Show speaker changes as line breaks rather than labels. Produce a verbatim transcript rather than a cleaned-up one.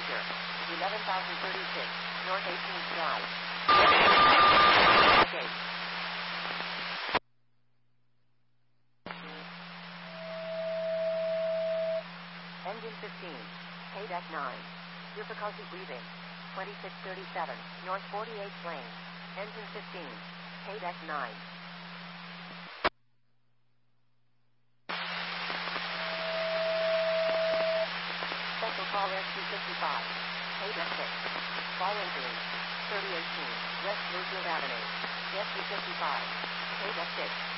passenger. eleven thousand thirty-six, North eighteenth Drive. Gate. Engine fifteen, K deck nine. Difficulty breathing. twenty-six thirty-seven, North forty-eighth Lane. Engine fifteen, K deck nine. Special call S two fifty-five, K deck six. Fall injury. thirty eighteen, West Bluefield Avenue. S two fifty-five, K deck six.